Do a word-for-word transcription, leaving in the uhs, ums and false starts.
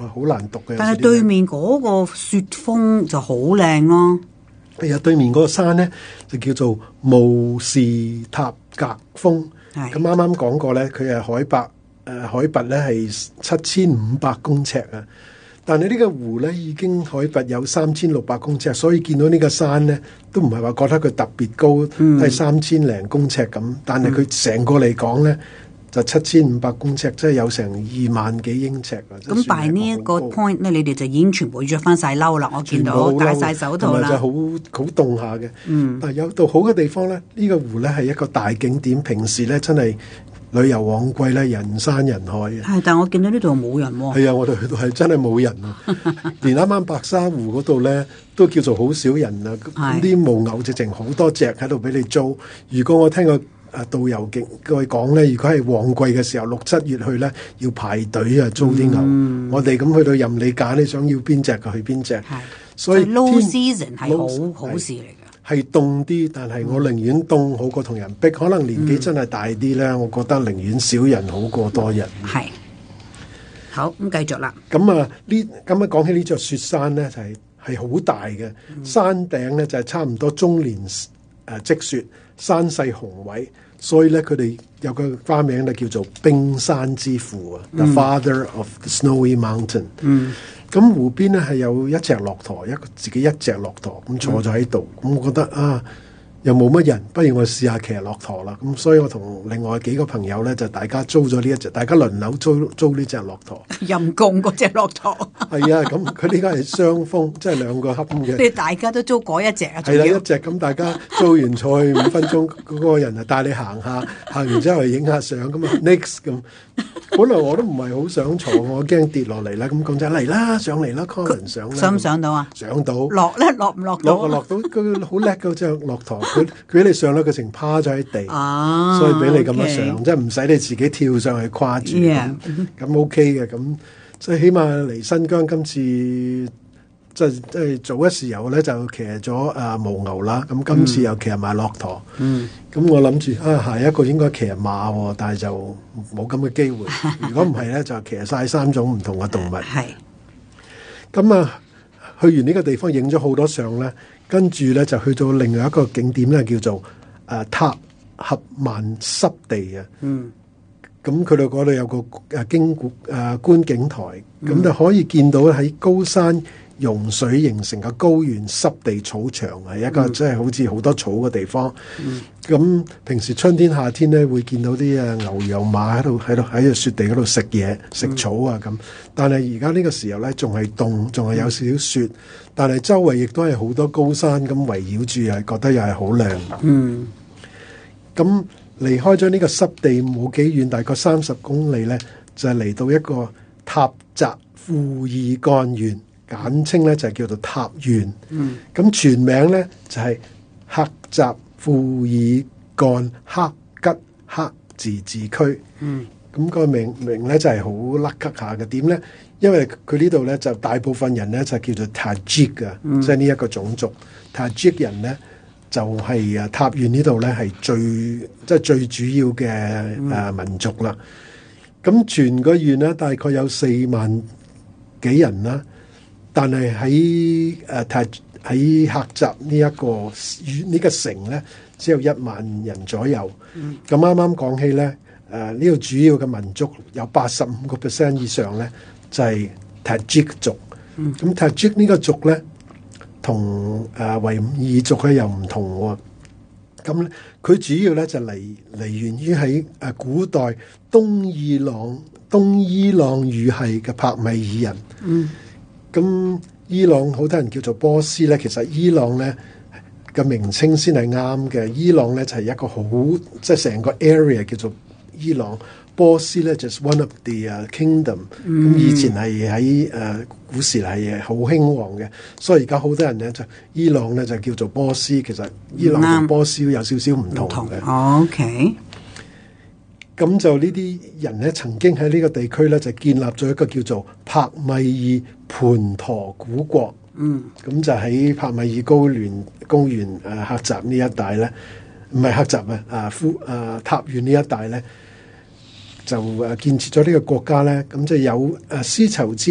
好難讀嘅。 但係對面嗰個雪峰就好靚咯。 係啊，對面嗰個山咧就叫做慕士塔格峰。咁啱啱講過咧，佢係海拔誒、呃、海拔咧係七千五百公尺啊。但係呢個湖咧已經海拔有三千六百公尺，所以見到呢個山咧都唔係話覺得佢特別高， 嗯、 都係三千零公尺咁。但係佢成個嚟講咧就七千五百公尺，即係有成二萬幾英尺啊！ 咁by呢一個 point 咧，你哋就已經全部着翻晒褸啦。我見到戴晒手套啦， 就好好凍下嘅。嗯，但係有度好嘅地方咧，呢、這個湖咧係一個大景點，平時咧真係旅遊旺季咧，人山人海嘅。 係，但係我見到呢度冇人喎。 係啊，我哋去到係真係冇人啊！連啱啱白沙湖嗰度咧，都叫做好少人啊。咁啲牦牛直情好多隻喺度俾你租。如果我聽過誒導遊嘅佢講咧，如果係旺季嘅時候，六七月去咧，要排隊啊租啲牛。嗯、我哋咁去到任你揀，你想要邊隻就去邊隻。所以 low season 係好好事嚟嘅。 係凍啲，但係我寧願凍好過同人逼。可能年紀真係大啲咧，嗯、我覺得寧願少人好過多人。 係。好，咁繼續啦。 咁啊，呢咁啊講起呢座雪山咧，就係係好大嘅、嗯、山頂咧，就係、是、差唔多終年誒積雪，山勢雄偉，所以咧佢哋有個花名咧叫做冰山之父啊、嗯、，The Father of the Snowy Mountain。嗯。咁湖邊咧係有一隻駱駝，一個自己一隻駱駝咁坐咗喺度，咁、嗯、我覺得啊又冇乜人，不如我試下騎駱駝啦。咁所以我同另外幾個朋友咧就大家租咗呢一隻，大家輪流租租呢隻駱駝。 任供嗰隻駱駝。 係啊，咁佢呢個係雙峰，即係兩個恰嘅。 你大家都租嗰一隻啊？ 係啦，一隻咁大家租完坐去五分鐘，嗰個人啊帶你行下，行完之後影下相咁啊 ，next 咁。本來我都唔係好想坐，我驚跌落嚟啦。咁講就嚟啦，上嚟啦 Colin 上啦。 上唔上到啊？ 上到。 落咧，落唔落到？ 落落到，佢好叻嗰隻駱駝，佢佢俾你上咧，佢成趴咗喺地， 啊、 所以俾你咁樣上， okay. 即係唔使你自己跳上去跨住。咁、yeah. OK 嘅，咁所以起碼嚟新疆今次即係即係早一時有咧就騎咗啊牦牛啦，咁今次又騎埋駱駝。嗯。咁我諗住啊，下一個應該騎馬，但係就冇咁嘅機會。如果唔係咧，就騎晒三種唔同嘅動物。係。咁啊，去完呢個地方影咗好多相咧，跟住咧就去到另外一個景點咧，叫做誒、啊、塔合曼濕地啊。嗯。咁佢哋嗰度有個誒經誒觀景台，咁、嗯、就可以見到喺高山融水形成嘅高原濕地草場，係一個即係、嗯、好似好多草嘅地方。咁、嗯、平時春天夏天咧會見到啲誒牛羊馬喺度喺度喺個雪地嗰度食嘢食草啊咁。但係而家呢個時候咧仲係凍，仲係有少少雪，嗯、但係周圍亦都係好多高山咁圍繞住，係覺得又係好靚。嗯，咁離開咗呢個濕地冇幾遠，大概三十公里咧，就係嚟到一個塔扎庫爾幹縣。簡稱咧就係叫做塔縣，咁、嗯、全名咧就係克什庫爾幹克吉克自治區。咁、嗯那個名名咧就係好甩咳下嘅。點咧？因為佢呢度咧就大部分人咧就叫做 Tajik 啊、嗯，即係呢一個種族。Tajik 人咧就係、是、啊塔縣呢度咧係最即係、就是、最主要嘅誒、嗯啊、民族啦。咁全個縣咧大概有四萬幾人啦。但係喺誒泰喺克什呢一個縣呢個城咧，只有一萬人左右。咁啱啱講起咧，誒呢個主要嘅民族有八十五個 percent 以上咧，就係、是、Tajik 族。咁 Tajik 呢個族咧，同誒維吾爾族咧又唔同喎。咁佢主要咧就嚟嚟源於喺誒古代東伊朗東伊朗語系嘅帕米爾人。嗯。咁伊朗好多人叫做波斯咧，其實伊朗咧嘅名稱先係啱嘅。伊朗咧就係、是、一個好即係成個 area 叫做伊朗，波斯咧就係、是、one of the、uh, kingdom。咁、嗯、以前係喺誒古時係好興旺嘅，所以而家好多人咧就伊朗咧就叫做波斯，其實伊朗同波斯有少少唔同嘅。OK。咁就呢啲人咧，曾經喺呢個地區咧，就建立咗一個叫做帕米爾盤陀古國。嗯，咁就喺帕米爾高原高原誒克什呢一帶咧，唔係克什啊，啊夫啊塔縣呢一帶咧，就誒建設咗呢個國家咧。咁就有誒絲綢之